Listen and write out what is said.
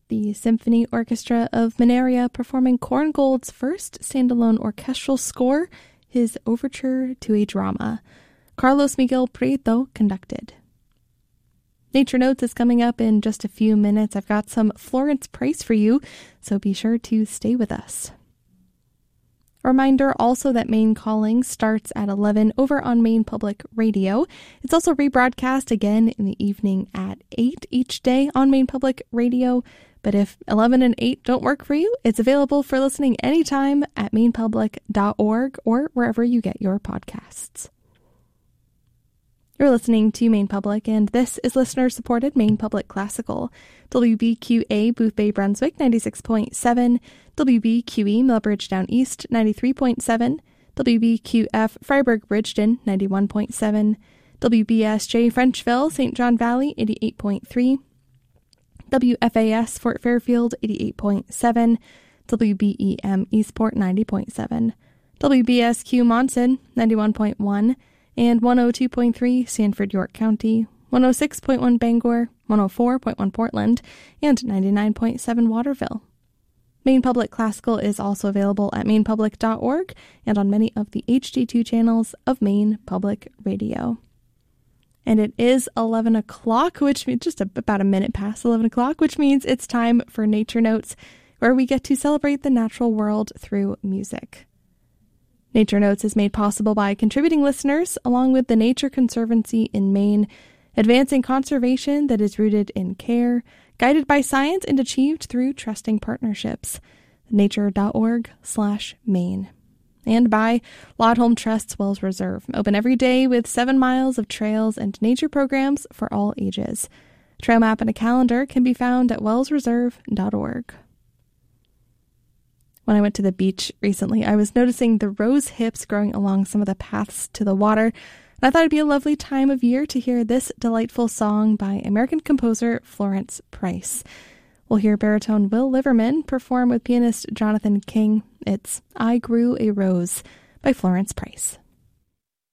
the Symphony Orchestra of Minaria performing Korngold's first standalone orchestral score, his Overture to a Drama. Carlos Miguel Prieto conducted. Nature Notes is coming up in just a few minutes. I've got some Florence Price for you, so be sure to stay with us. A reminder also that Maine Calling starts at 11 over on Maine Public Radio. It's also rebroadcast again in the evening at 8 each day on Maine Public Radio. But if 11 and 8 don't work for you, it's available for listening anytime at mainepublic.org or wherever you get your podcasts. You're listening to Maine Public, and this is listener-supported Maine Public Classical. WBQA Boothbay Brunswick 96.7, WBQE Millbridge Down East 93.7, WBQF Freiburg Bridgeton 91.7, WBSJ Frenchville St. John Valley 88.3, WFAS Fort Fairfield 88.7, WBEM Eastport 90.7, WBSQ Monson 91.1, and 102.3 Sanford, York County, 106.1 Bangor, 104.1 Portland, and 99.7 Waterville. Maine Public Classical is also available at mainepublic.org and on many of the HD2 channels of Maine Public Radio. And it is 11 o'clock, which means just about a minute past 11 o'clock, which means it's time for Nature Notes, where we get to celebrate the natural world through music. Nature Notes is made possible by contributing listeners, along with the Nature Conservancy in Maine, advancing conservation that is rooted in care, guided by science, and achieved through trusting partnerships. nature.org/Maine. And by Laudholm Trust's Wells Reserve, open every day with 7 miles of trails and nature programs for all ages. A trail map and a calendar can be found at wellsreserve.org. When I went to the beach recently, I was noticing the rose hips growing along some of the paths to the water, and I thought it'd be a lovely time of year to hear this delightful song by American composer Florence Price. We'll hear baritone Will Liverman perform with pianist Jonathan King. It's I Grew a Rose by Florence Price.